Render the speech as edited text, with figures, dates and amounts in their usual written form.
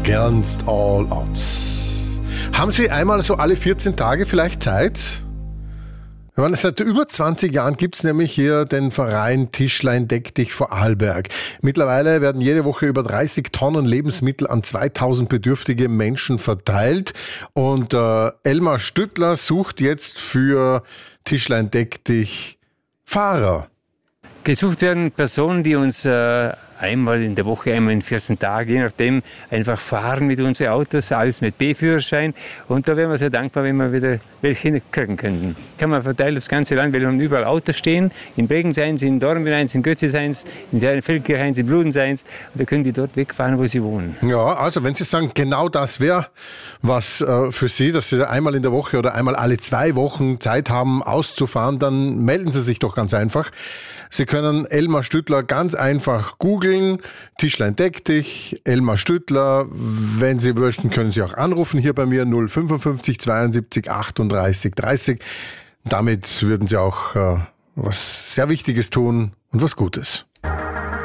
Against All Odds. Haben Sie einmal so alle 14 Tage vielleicht Zeit? Ich meine, seit über 20 Jahren gibt es nämlich hier den Verein Tischlein Deck dich Vorarlberg. Mittlerweile werden jede Woche über 30 Tonnen Lebensmittel an 2000 bedürftige Menschen verteilt. Und Elmar Stüttler sucht jetzt für Tischlein Deck dich Fahrer. Gesucht werden Personen, die uns einmal in der Woche, einmal in 14 Tagen, je nachdem, einfach fahren mit unseren Autos, alles mit B-Führerschein. Und da wären wir sehr dankbar, wenn wir wieder welche kriegen könnten. Kann man verteilen das ganze Land, weil wir haben überall Autos stehen. In Bregenz, in Dornbirn, in Götzis, in Feldkirch, in Bludenz. Und da können die dort wegfahren, wo sie wohnen. Ja, also wenn Sie sagen, genau das wäre was für Sie, dass Sie einmal in der Woche oder einmal alle 2 Wochen Zeit haben, auszufahren, dann melden Sie sich doch ganz einfach. Sie können Elmar Stüttler ganz einfach googeln, Tischlein Deck dich, Elmar Stüttler. Wenn Sie möchten, können Sie auch anrufen hier bei mir 055 72 38 30. Damit würden Sie auch was sehr Wichtiges tun und was Gutes.